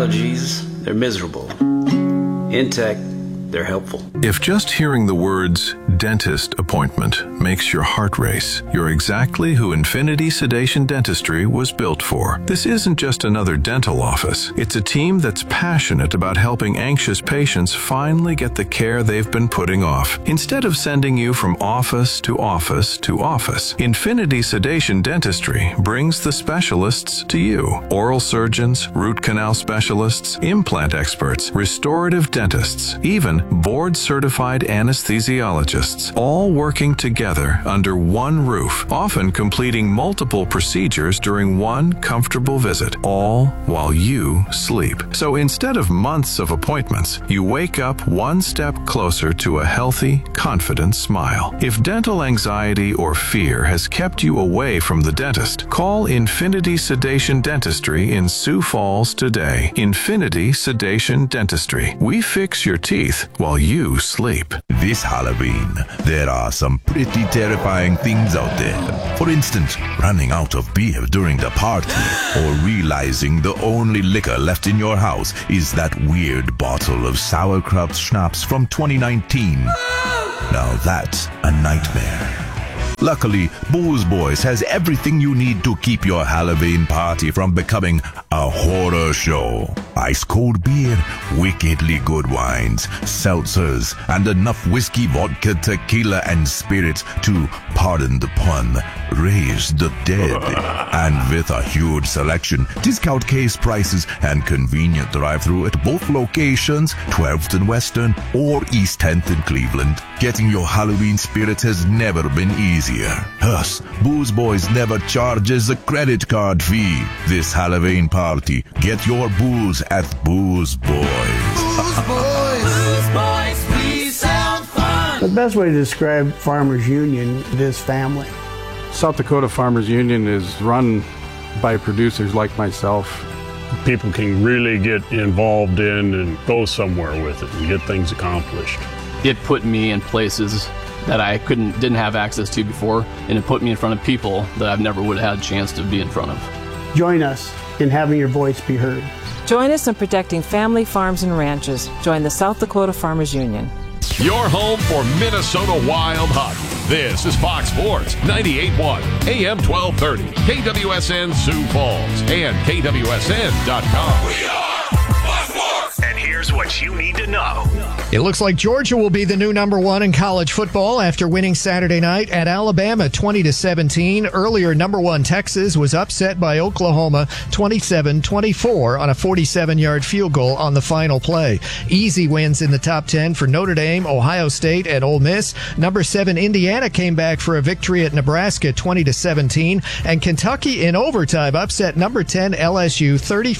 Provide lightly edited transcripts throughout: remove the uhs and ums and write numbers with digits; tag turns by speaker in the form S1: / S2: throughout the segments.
S1: allergies, they're miserable. In tech, they're helpful.
S2: If just hearing the words dentist appointment makes your heart race, you're exactly who Infinity Sedation Dentistry was built for. This isn't just another dental office. It's a team that's passionate about helping anxious patients finally get the care they've been putting off. Instead of sending you from office to office to office, Infinity Sedation Dentistry brings the specialists to you. Oral surgeons, root canal specialists, implant experts, restorative dentists, even board-certified anesthesiologists, all working together under one roof, often completing multiple procedures during one comfortable visit, all while you sleep. So instead of months of appointments, you wake up one step closer to a healthy, confident smile. If dental anxiety or fear has kept you away from the dentist, call Infinity Sedation Dentistry in Sioux Falls today. Infinity Sedation Dentistry. We fix your teeth while you sleep.
S3: This Halloween, there are some pretty terrifying things out there. For instance, running out of beer during the party, or realizing the only liquor left in your house is that weird bottle of sauerkraut schnapps from 2019. Now that's a nightmare. Luckily, Booze Boys has everything you need to keep your Halloween party from becoming a horror show. Ice cold beer, wickedly good wines, seltzers, and enough whiskey, vodka, tequila, and spirits to, pardon the pun, raise the dead. And with a huge selection, discount case prices, and convenient drive-thru at both locations, 12th and Western or East 10th in Cleveland, getting your Halloween spirits has never been easier. Us, Booze Boys never charges a credit card fee. This Halloween party, get your booze at Booze Boys.
S4: Booze Boys. Booze Boys, we sound fun.
S5: The best way to describe Farmers Union is family.
S6: South Dakota Farmers Union is run by producers like myself.
S7: People can really get involved in and go somewhere with it and get things accomplished.
S8: It put me in places that I didn't have access to before, and it put me in front of people that I've never would have had a chance to be in front of.
S5: Join us in having your voice be heard.
S9: Join us in protecting family farms and ranches. Join the South Dakota Farmers Union.
S10: Your home for Minnesota Wild hockey. This is Fox Sports 98.1 AM 1230, KWSN Sioux Falls, and KWSN.com.
S11: We are Fox Sports. And here's what you need to know.
S12: It looks like Georgia will be the new number one in college football after winning Saturday night at Alabama 20-17. Earlier, number one Texas was upset by Oklahoma 27-24 on a 47-yard field goal on the final play. Easy wins in the top 10 for Notre Dame, Ohio State, and Ole Miss. Number 7 Indiana came back for a victory at Nebraska 20-17, and Kentucky in overtime upset number 10 LSU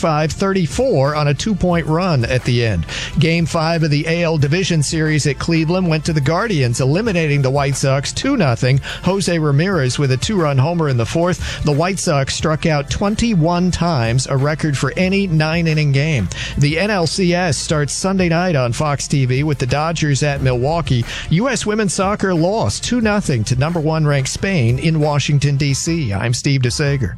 S12: 35-34 on a 2-point run at the end. Game 5 of the AL Division Series at Cleveland went to the Guardians, eliminating the White Sox 2-0. Jose Ramirez with a 2-run homer in the fourth. The White Sox struck out 21 times, a record for any 9-inning game. The NLCS starts Sunday night on Fox TV with the Dodgers at Milwaukee. U.S. women's soccer lost 2-0 to number 1 ranked Spain in Washington, D.C. I'm Steve DeSager.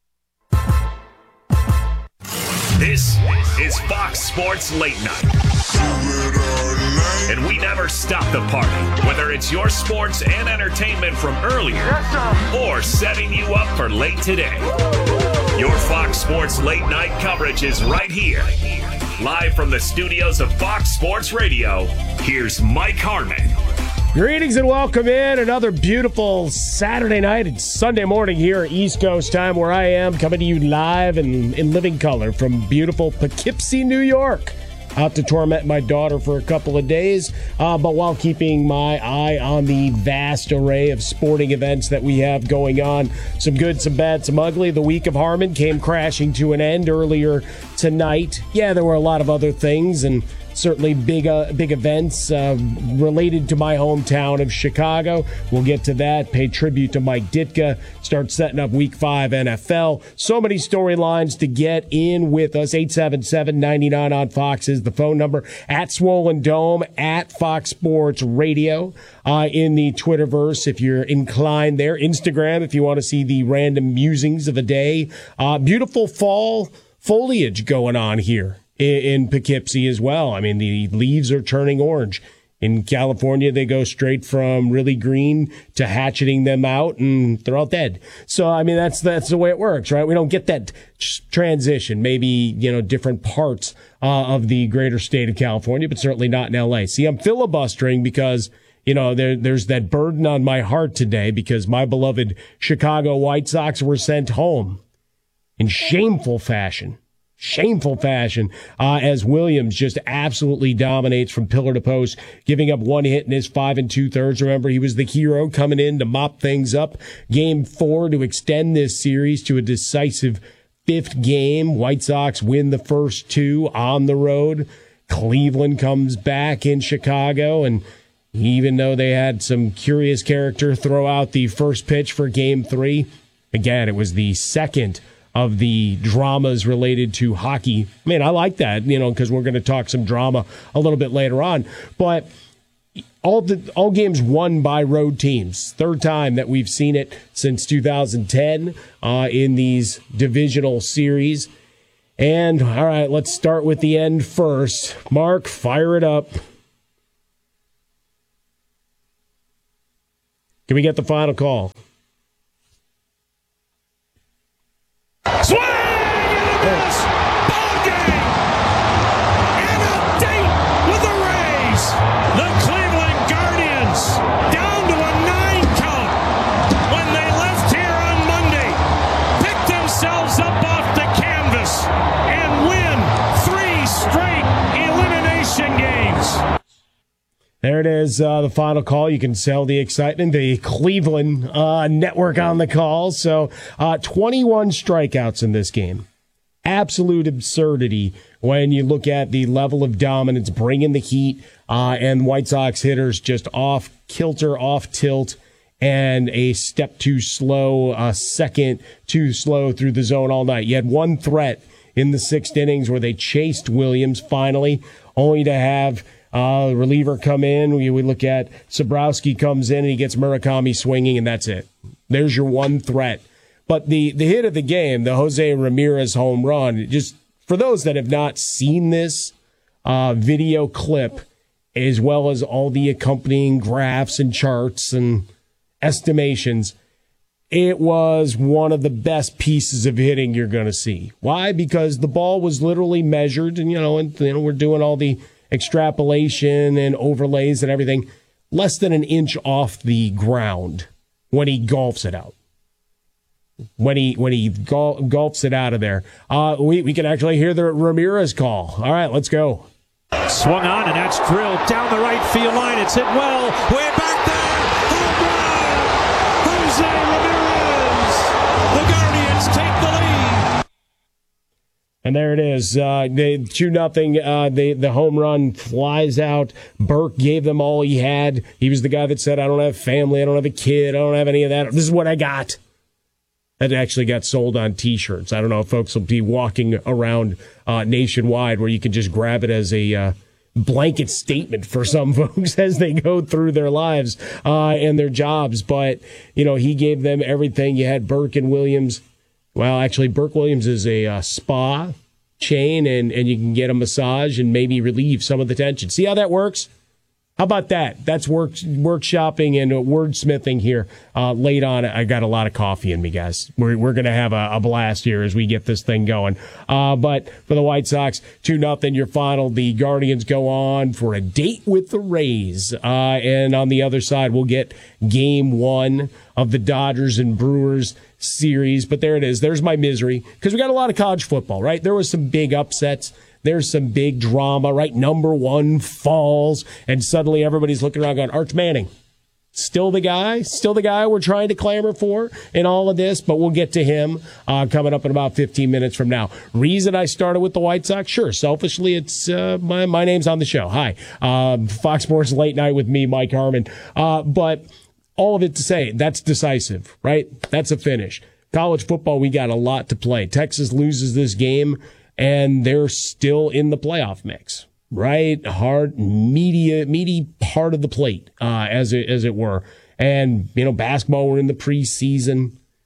S11: This is Fox Sports Late Night. And we never stop the party, whether it's your sports and entertainment from earlier or setting you up for late today. Your Fox Sports Late Night coverage is right here. Live from the studios of Fox Sports Radio, here's Mike Harmon.
S13: Greetings and welcome in another beautiful Saturday night and Sunday morning here at East Coast time, where I am coming to you live and in living color from beautiful Poughkeepsie, New York. Out to torment my daughter for a couple of days, but while keeping my eye on the vast array of sporting events that we have going on. Some good, some bad, some ugly. The week of Harmon came crashing to an end earlier tonight. Yeah, there were a lot of other things, and certainly big events related to my hometown of Chicago. We'll get to that. Pay tribute to Mike Ditka. Start setting up Week 5 NFL. So many storylines to get in with us. 877-99 on Fox is the phone number. At Swollen Dome, at Fox Sports Radio. In the Twitterverse, if you're inclined there. Instagram, if you want to see the random musings of the day. Beautiful fall foliage going on here in Poughkeepsie as well. I mean, the leaves are turning orange. In California, they go straight from really green to hatcheting them out, and they're all dead. So, I mean, that's the way it works, right? We don't get that transition. Maybe, different parts of the greater state of California, but certainly not in L.A. See, I'm filibustering because, there's that burden on my heart today because my beloved Chicago White Sox were sent home in shameful fashion. As Williams just absolutely dominates from pillar to post, giving up one hit in his 5 2/3. Remember, he was the hero coming in to mop things up. Game 4 to extend this series to a decisive 5th game. White Sox win the first 2 on the road. Cleveland comes back in Chicago, and even though they had some curious character throw out the first pitch for Game 3, again, it was the second of the dramas related to hockey. I mean, I like that, because we're going to talk some drama a little bit later on. But all games won by road teams. Third time that we've seen it since 2010 in these divisional series. And, all right, let's start with the end first. Mark, fire it up. Can we get the final call?
S4: Swing and a miss. Ball game. And a date with the Rays. The Cleveland Guardians down to a 9 count when they left here on Monday. Picked themselves up off the canvas and win 3 straight elimination games.
S13: There it is, the final call. You can sell the excitement. The Cleveland network on the call. So 21 strikeouts in this game. Absolute absurdity when you look at the level of dominance, bringing the heat, and White Sox hitters just off kilter, off tilt, and a step too slow, a second too slow through the zone all night. You had one threat in the 6th innings where they chased Williams finally, only to have reliever come in. We look at Sobrowski comes in and he gets Murakami swinging, and that's it. There's your one threat. But the hit of the game, the Jose Ramirez home run, just for those that have not seen this video clip, as well as all the accompanying graphs and charts and estimations, it was one of the best pieces of hitting you're going to see. Why? Because the ball was literally measured, and we're doing all the extrapolation and overlays and everything, less than an inch off the ground when he golfs it out. When he golfs it out of there. We can actually hear the Ramirez call. All right, let's go.
S14: Swung on, and that's drilled down the right field line. It's hit well. Way back there. Home run. Jose Ramirez. The Guardians take the lead.
S13: And there it is. 2-0. The home run flies out. Burke gave them all he had. He was the guy that said, I don't have family. I don't have a kid. I don't have any of that. This is what I got. That actually got sold on T-shirts. I don't know if folks will be walking around nationwide where you can just grab it as a blanket statement for some folks as they go through their lives and their jobs. But, he gave them everything. You had Burke and Williams. Well, actually, Burke Williams is a spa chain, and you can get a massage and maybe relieve some of the tension. See how that works? How about that? That's workshopping and wordsmithing here late on. I got a lot of coffee in me, guys. We're going to have a blast here as we get this thing going. But for the White Sox, 2-0 your final. The Guardians go on for a date with the Rays. And on the other side, we'll get Game 1 of the Dodgers and Brewers series. But there it is. There's my misery. Because we got a lot of college football, right? There was some big upsets. There's some big drama, right? Number 1 falls, and suddenly everybody's looking around going, Arch Manning, still the guy we're trying to clamor for in all of this, but we'll get to him coming up in about 15 minutes from now. Reason I started with the White Sox? Sure, selfishly, it's my name's on the show. Hi, Fox Sports Late Night with me, Mike Harmon. But all of it to say, that's decisive, right? That's a finish. College football, we got a lot to play. Texas loses this game, and they're still in the playoff mix, right? Hard, meaty part of the plate, as it were. And, basketball, we're in the preseason.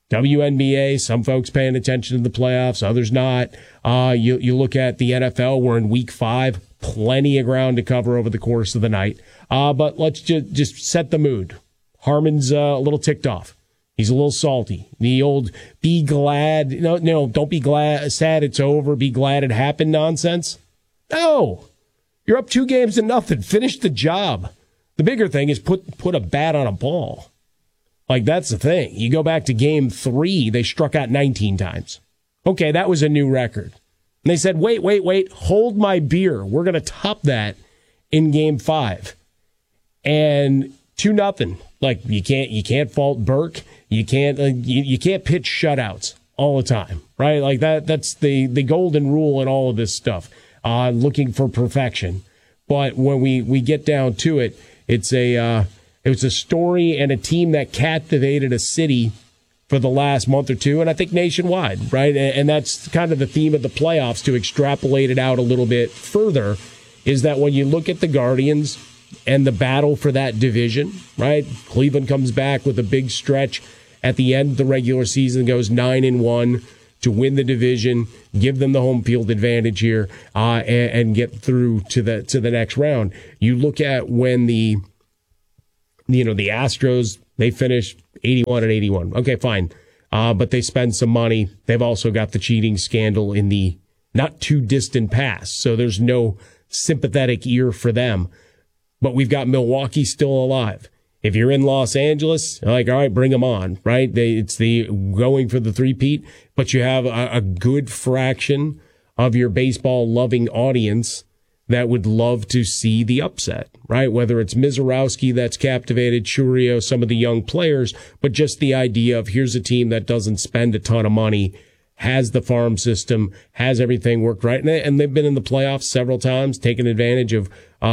S13: WNBA, some folks paying attention to the playoffs, others not. You look at the NFL, we're in week 5, plenty of ground to cover over the course of the night. But let's just set the mood. Harmon's a little ticked off. He's a little salty. The old be glad, no, don't be sad it's over, be glad it happened nonsense. No, you're up 2-0. Finish the job. The bigger thing is put a bat on a ball. Like, that's the thing. You go back to game 3, they struck out 19 times. Okay, that was a new record. And they said, wait, hold my beer. We're going to top that in game 5. And 2-0. Like, you can't fault Burke. You can't pitch shutouts all the time, right? Like that's the golden rule in all of this stuff. Looking for perfection. But when we get down to it, it's a story and a team that captivated a city for the last month or two, and I think nationwide, right? And that's kind of the theme of the playoffs, to extrapolate it out a little bit further, is that when you look at the Guardians and the battle for that division, right? Cleveland comes back with a big stretch at the end of the regular season, goes 9-1 to win the division, give them the home field advantage here, and get through to the next round. You look at when the Astros, they finished 81-81. Okay, fine. But they spend some money. They've also got the cheating scandal in the not too distant past. So there's no sympathetic ear for them. But we've got Milwaukee still alive. If you're in Los Angeles, like, all right, bring them on, right? It's the going for the three-peat, but you have a good fraction of your baseball-loving audience that would love to see the upset, right? Whether it's Mizorowski that's captivated, Churio, some of the young players, but just the idea of here's a team that doesn't spend a ton of money, has the farm system, has everything worked right. And they've been in the playoffs several times, taking advantage of,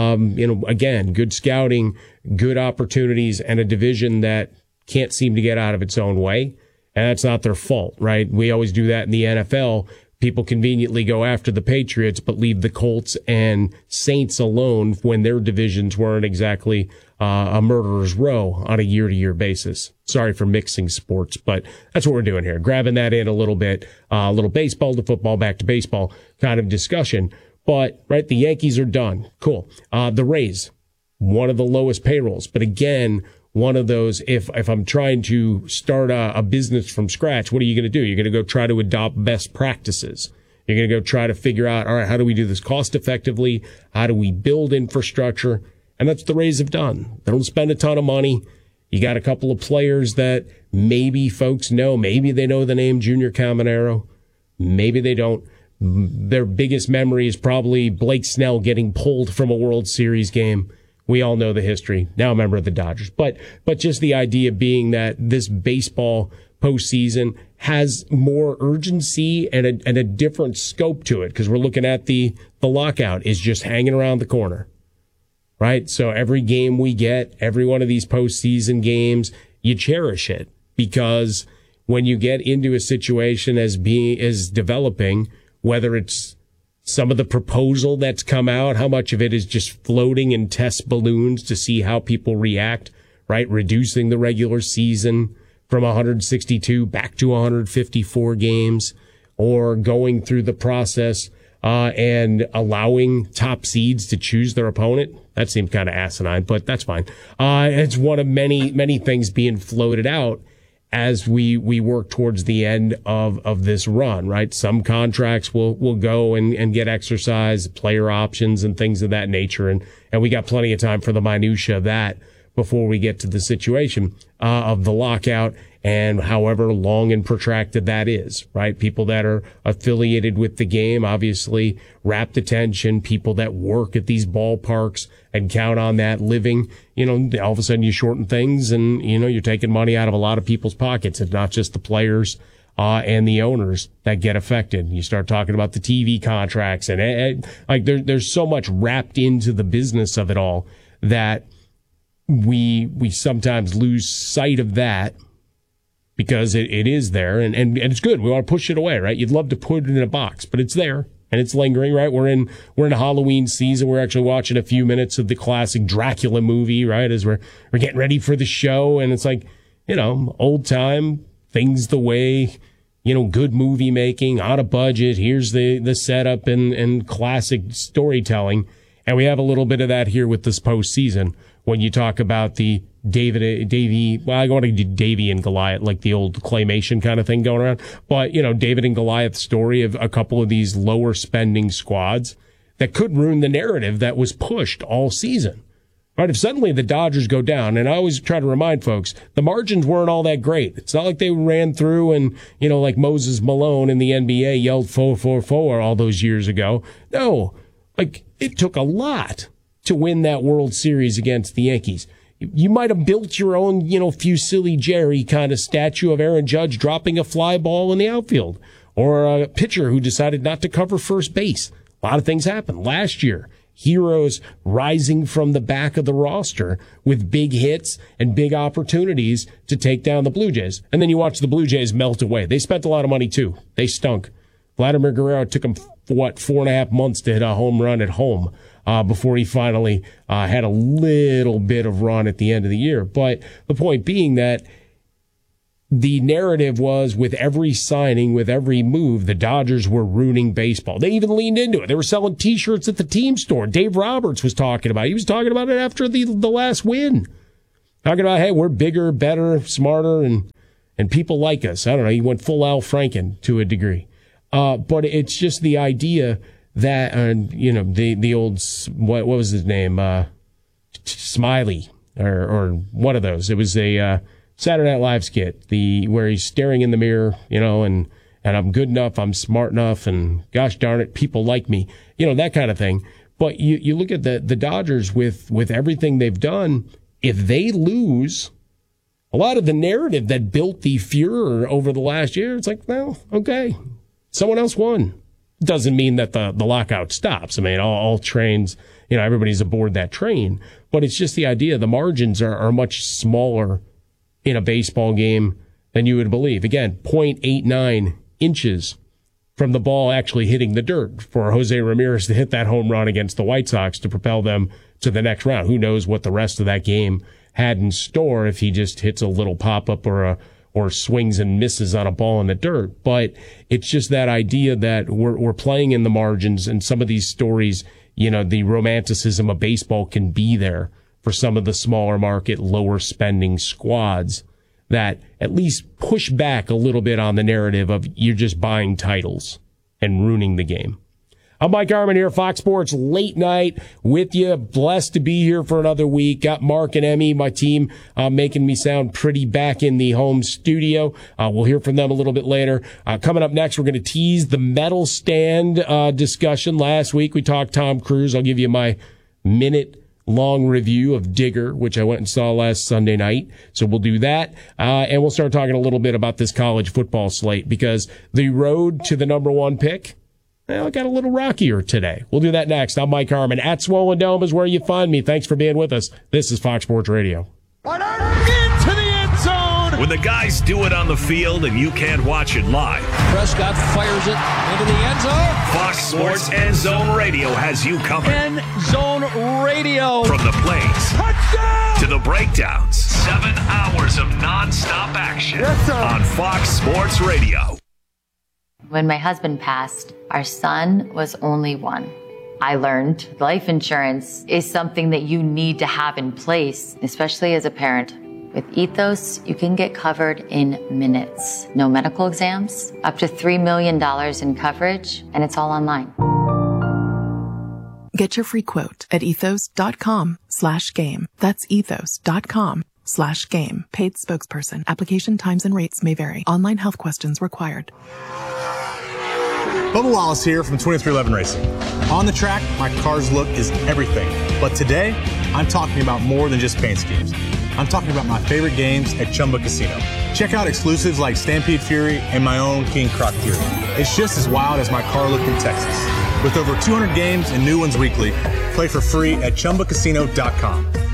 S13: again, good scouting, good opportunities, and a division that can't seem to get out of its own way. And that's not their fault, right? We always do that in the NFL. People conveniently go after the Patriots, but leave the Colts and Saints alone when their divisions weren't exactly a murderer's row on a year-to-year basis. Sorry for mixing sports, but that's what we're doing here. Grabbing that in a little bit, a little baseball to football, back to baseball kind of discussion. But, right, the Yankees are done. Cool. The Rays, one of the lowest payrolls. But again, one of those, if I'm trying to start a business from scratch, what are you going to do? You're going to go try to adopt best practices. You're going to go try to figure out, all right, how do we do this cost effectively? How do we build infrastructure? And that's what the Rays have done. They don't spend a ton of money. You got a couple of players that maybe folks know. Maybe they know the name Junior Caminero. Maybe they don't. Their biggest memory is probably Blake Snell getting pulled from a World Series game. We all know the history. Now a member of the Dodgers. But just the idea being that this baseball postseason has more urgency and a different scope to it, because we're looking at the lockout is just hanging around the corner, right? So every game we get, every one of these postseason games, you cherish it, because when you get into a situation as developing, whether it's some of the proposal that's come out, how much of it is just floating in test balloons to see how people react, right? Reducing the regular season from 162 back to 154 games, or going through the process and allowing top seeds to choose their opponent. That seems kind of asinine, but that's fine. It's one of many things being floated out as we work towards the end of this run, right? Some contracts will go and get exercised, player options and things of that nature. And we got plenty of time for the minutia of that before we get to the situation of the lockout and however long and protracted that is, right? People that are affiliated with the game, obviously rapt attention, people that work at these ballparks and count on that living, all of a sudden you shorten things and, you're taking money out of a lot of people's pockets. It's not just the players and the owners that get affected. You start talking about the TV contracts and there's so much wrapped into the business of it all that we sometimes lose sight of that, because it is there and it's good. We want to push it away, right? You'd love to put it in a box, but it's there and it's lingering, right? We're in a Halloween season. We're actually watching a few minutes of the classic Dracula movie, right? As we're getting ready for the show. And it's like, old time things the way, good movie making, on a budget. Here's the setup and classic storytelling. And we have a little bit of that here with this postseason when you talk about the Davy, well, I want to do Davy and Goliath, like the old claymation kind of thing going around. But, David and Goliath story of a couple of these lower spending squads that could ruin the narrative that was pushed all season. Right? If suddenly the Dodgers go down, and I always try to remind folks, the margins weren't all that great. It's not like they ran through and, like Moses Malone in the NBA yelled 4-4-4 all those years ago. No, it took a lot to win that World Series against the Yankees. You might have built your own, Fusilli Jerry kind of statue of Aaron Judge dropping a fly ball in the outfield, or a pitcher who decided not to cover first base. A lot of things happened last year. Heroes rising from the back of the roster with big hits and big opportunities to take down the Blue Jays. And then you watch the Blue Jays melt away. They spent a lot of money too. They stunk. Vladimir Guerrero took him, 4.5 months to hit a home run at home before he finally had a little bit of run at the end of the year. But the point being that the narrative was with every signing, with every move, the Dodgers were ruining baseball. They even leaned into it. They were selling T-shirts at the team store. Dave Roberts was talking about it. He was talking about it after the last win. Talking about, hey, we're bigger, better, smarter, and people like us. I don't know. He went full Al Franken to a degree. But it's just the idea that, the old, what was his name? Smiley or one of those. It was a Saturday Night Live skit, where he's staring in the mirror, and I'm good enough, I'm smart enough, and gosh darn it, people like me, that kind of thing. But you look at the Dodgers with everything they've done. If they lose, a lot of the narrative that built the furor over the last year, it's like, well, okay, someone else won. Doesn't mean that the lockout stops. I mean, all trains, everybody's aboard that train. But it's just the idea the margins are much smaller in a baseball game than you would believe. Again, 0.89 inches from the ball actually hitting the dirt for Jose Ramirez to hit that home run against the White Sox to propel them to the next round. Who knows what the rest of that game had in store if he just hits a little pop-up or swings and misses on a ball in the dirt. But it's just that idea that we're playing in the margins, and some of these stories, the romanticism of baseball can be there for some of the smaller market, lower spending squads that at least push back a little bit on the narrative of you're just buying titles and ruining the game. I'm Mike Harmon here, Fox Sports Late Night with you. Blessed to be here for another week. Got Mark and Emmy, my team, making me sound pretty back in the home studio. We'll hear from them a little bit later. Coming up next, we're going to tease the medal stand discussion. Last week, we talked Tom Cruise. I'll give you my minute-long review of Digger, which I went and saw last Sunday night. So we'll do that. And we'll start talking a little bit about this college football slate, because the road to the number one pick, well, it got a little rockier today. We'll do that next. I'm Mike Harmon. At Swollen Dome is where you find me. Thanks for being with us. This is Fox Sports Radio.
S11: Into the end zone! When the guys do it on the field and you can't watch it live,
S14: Prescott fires it into the end zone.
S11: Fox Sports End Zone Radio has you covered.
S14: End Zone Radio.
S11: From the plays
S14: Touchdown!
S11: to the breakdowns. 7 hours of nonstop action on Fox Sports Radio.
S15: When my husband passed, our son was only 1. I learned life insurance is something that you need to have in place, especially as a parent. With Ethos, you can get covered in minutes. No medical exams, up to $3 million in coverage, and it's all online.
S16: Get your free quote at ethos.com/game. That's ethos.com/game. Paid spokesperson. Application times and rates may vary. Online health questions required.
S17: Bubba Wallace here from 2311 Racing. On the track, my car's look is everything. But today, I'm talking about more than just paint schemes. I'm talking about my favorite games at Chumba Casino. Check out exclusives like Stampede Fury and my own King Croc Fury. It's just as wild as my car look in Texas. With over 200 games and new ones weekly, play for free at ChumbaCasino.com.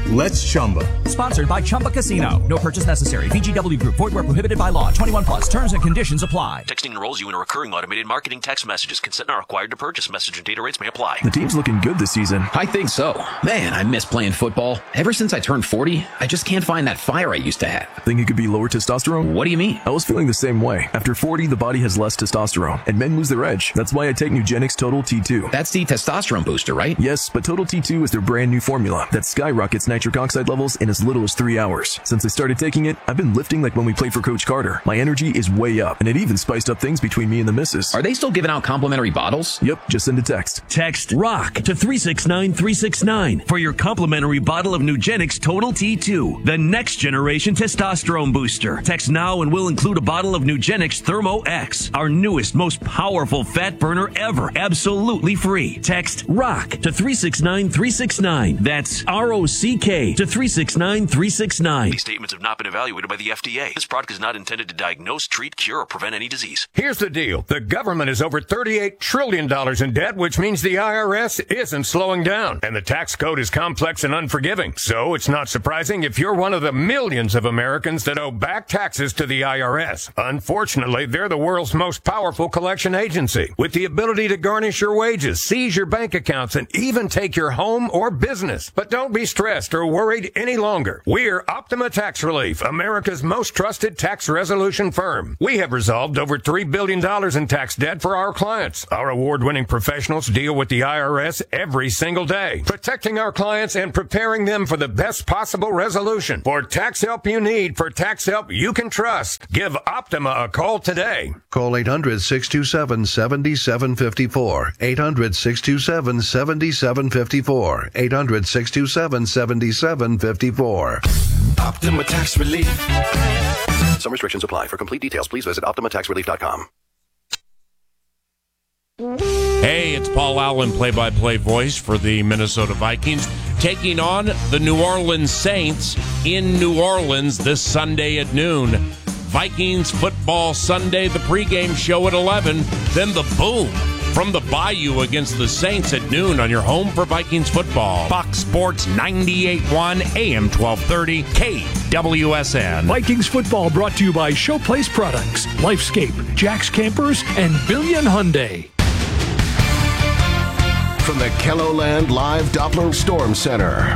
S17: Let's Chumba.
S18: Sponsored by Chumba Casino. No purchase necessary. VGW Group. Void where prohibited by law. 21 plus. Terms and conditions apply.
S19: Texting enrolls you in a recurring automated marketing text messages. Consent not required to purchase. Message and data rates may apply.
S20: The team's looking good this season.
S21: I think so. Man, I miss playing football. Ever since I turned 40, I just can't find that fire I used to have.
S20: Think it could be lower testosterone?
S21: What do you mean?
S20: I was feeling the same way. After 40, the body has less testosterone, and men lose their edge. That's why I take Nugenix Total T2.
S21: That's the testosterone booster, right?
S20: Yes, but Total T2 is their brand new formula that skyrockets nitric oxide levels in as little as 3 hours. Since I started taking it, I've been lifting like when we played for Coach Carter. My energy is way up, and it even spiced up things between me and the missus.
S21: Are they still giving out complimentary bottles?
S20: Yep, just send a text.
S22: Text ROCK to 369-369 for your complimentary bottle of Nugenix Total T2, the next generation testosterone booster. Text now and we'll include a bottle of Nugenix Thermo X, our newest, most powerful fat burner ever, absolutely free. Text ROCK to 369-369. That's ROCK to 369-369.
S19: These statements have not been evaluated by the FDA. This product is not intended to diagnose, treat, cure, or prevent any disease.
S23: Here's the deal. The government is over $38 trillion in debt, which means the IRS isn't slowing down. And the tax code is complex and unforgiving. So it's not surprising if you're one of the millions of Americans that owe back taxes to the IRS. Unfortunately, they're the world's most powerful collection agency, with the ability to garnish your wages, seize your bank accounts, and even take your home or business. But don't be stressed or worried any longer. We're Optima Tax Relief, America's most trusted tax resolution firm. We have resolved over $3 billion in tax debt for our clients. Our award-winning professionals deal with the IRS every single day, protecting our clients and preparing them for the best possible resolution. For tax help you need, for tax help you can trust, give Optima a call today.
S24: Call 800-627-7754. 800-627-7754. 800-627-7754.
S25: Optima Tax Relief.
S26: Some restrictions apply. For complete details, please visit OptimaTaxRelief.com.
S27: Hey, it's Paul Allen, play-by-play voice for the Minnesota Vikings, taking on the New Orleans Saints in New Orleans this Sunday at noon. Vikings Football Sunday, the pregame show at 11, then the boom from the Bayou against the Saints at noon on your home for Vikings football. Fox Sports 98.1 AM 1230 KWSN.
S28: Vikings football brought to you by Showplace Products, Lifescape, Jack's Campers, and Billion Hyundai.
S25: From the KELOLAND Live Doppler Storm Center.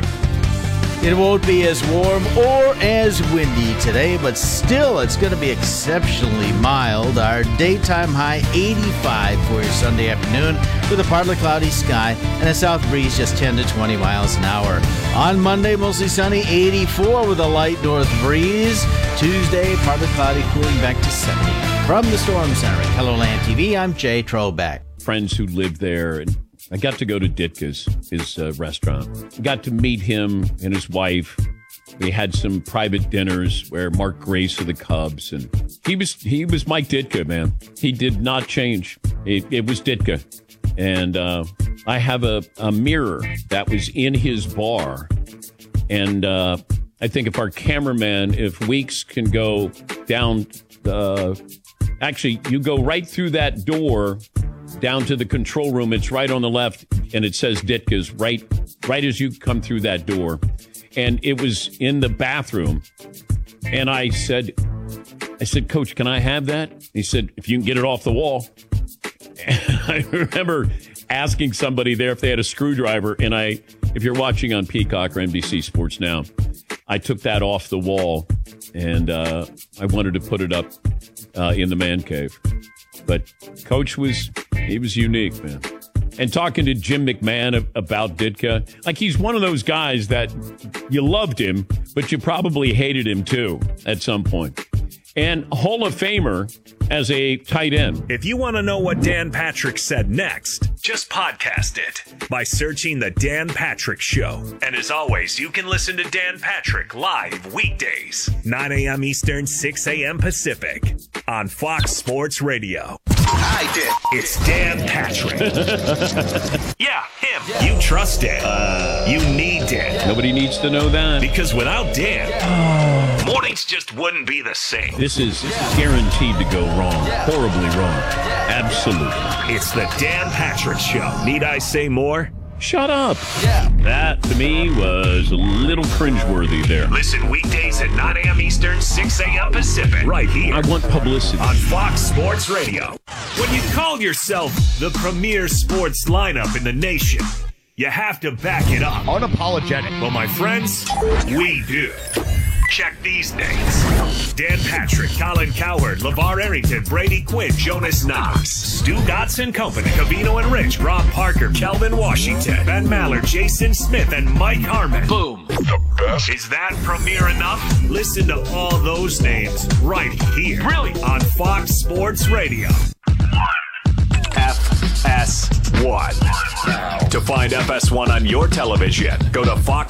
S29: It won't be as warm or as windy today, but still it's going to be exceptionally mild. Our daytime high 85 for your Sunday afternoon with a partly cloudy sky and a south breeze just 10 to 20 miles an hour. On Monday, mostly sunny, 84 with a light north breeze. Tuesday, partly cloudy, cooling back to 70. From the Storm Center at KELOLAND TV, I'm Jay Trobeck.
S30: Friends who live there, and I got to go to Ditka's, his restaurant. Got to meet him and his wife. We had some private dinners where Mark Grace of the Cubs, and he was Mike Ditka, man. He did not change. It was Ditka. And I have a mirror that was in his bar. And I think if our cameraman, if Weeks can go down, actually, you go right through that door down to the control room. It's right on the left, and it says Ditka's right as you come through that door. And it was in the bathroom. And I said, Coach, can I have that? He said, if you can get it off the wall. And I remember asking somebody there if they had a screwdriver. And if you're watching on Peacock or NBC Sports Now, I took that off the wall, and I wanted to put it up in the man cave. But Coach was unique, man. And talking to Jim McMahon about Ditka, like he's one of those guys that you loved him, but you probably hated him too at some point. And Hall of Famer as a tight end.
S11: If you want to know what Dan Patrick said next, just podcast it by searching The Dan Patrick Show. And as always, you can listen to Dan Patrick live weekdays, 9 a.m. Eastern, 6 a.m. Pacific on Fox Sports Radio.
S25: I did.
S11: It's Dan Patrick. Yeah, him. You trust Dan. You need Dan.
S30: Nobody needs to know that.
S11: Because without Dan, mornings just wouldn't be the same.
S30: This is guaranteed to go wrong. Horribly wrong. Absolutely.
S11: It's the Dan Patrick Show. Need I say more?
S30: Shut up. Yeah. That, to me, was a little cringeworthy there.
S11: Listen weekdays at 9 a.m. Eastern, 6 a.m. Pacific. Right here.
S30: I want publicity.
S11: On Fox Sports Radio. When you call yourself the premier sports lineup in the nation, you have to back it up.
S1: Unapologetic.
S11: Well, my friends, we do. Check these names. Dan Patrick, Colin Cowherd, LeVar Arrington, Brady Quinn, Jonas Knox, Stu Gotts & Company, Cavino and Rich, Rob Parker, Kelvin Washington, Ben Maller, Jason Smith, and Mike Harmon. Boom. The best. Is that premier enough? Listen to all those names right here. Brilliant. On Fox Sports Radio. FS1. To find FS1 on your television, go to Fox